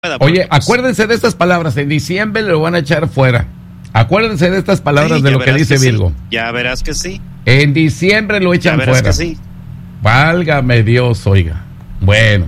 Oye, acuérdense de estas palabras, en diciembre lo van a echar fuera. Acuérdense de estas palabras, sí, de lo que dice Virgo. Sí. Ya verás que sí. En diciembre lo echan fuera. Ya verás que sí. Válgame Dios, oiga. Bueno,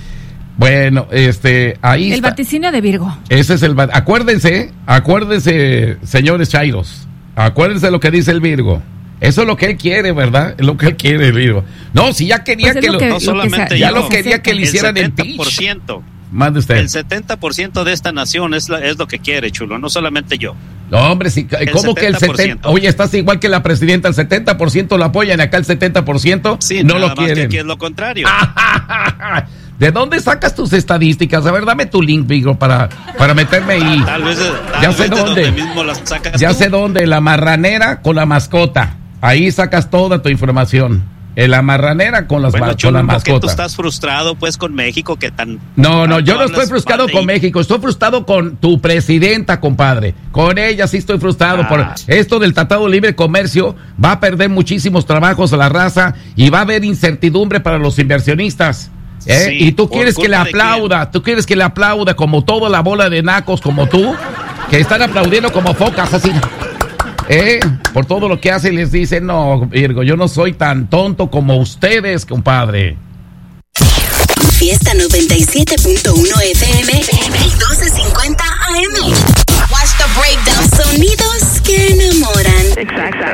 ahí el está. Vaticinio de Virgo. Ese es acuérdense, señores chairos. Acuérdense de lo que dice el Virgo. Eso es lo que él quiere, ¿verdad? Es lo que él quiere, el Virgo. No, si ya quería pues no solamente ya lo quería que le hicieran el pitch. Mande usted. El 70% de esta nación es lo que quiere, chulo, no solamente yo. No, hombre, sí, ¿cómo que el 70%? Oye, estás igual que la presidenta, el 70% lo apoyan, acá el 70% sí, no lo quieren. Que aquí es lo contrario. ¿De dónde sacas tus estadísticas? A ver, dame tu link, Vigo, para meterme ahí. Tal vez dónde mismo las sacas ya tú. sé dónde, la marranera con la mascota. Ahí sacas toda tu información. En la marranera con la mascota. Tú estás frustrado pues con México, que tan... No, yo no estoy frustrado con México, estoy frustrado con tu presidenta, compadre. Con ella sí estoy frustrado por esto del Tratado de Libre Comercio. Va a perder muchísimos trabajos a la raza y va a haber incertidumbre para los inversionistas. Sí, y tú quieres que le aplauda, como toda la bola de nacos como tú, que están aplaudiendo como focas así. Por todo lo que hace, les dicen, no, Virgo, yo no soy tan tonto como ustedes, compadre. Fiesta 97.1 FM, 1250 AM. Watch the breakdown. Sonidos que enamoran. Exacto.